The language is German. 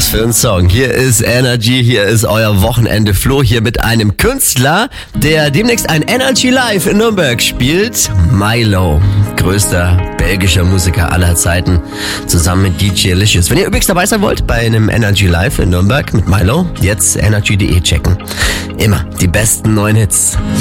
Was für ein Song. Hier ist Energy, hier ist euer Wochenende Flo, hier mit einem Künstler, der demnächst ein Energy Live in Nürnberg spielt. Milo, größter belgischer Musiker aller Zeiten, zusammen mit DJ Licious. Wenn ihr übrigens dabei sein wollt bei einem Energy Live in Nürnberg mit Milo, jetzt energy.de checken. Immer die besten neuen Hits.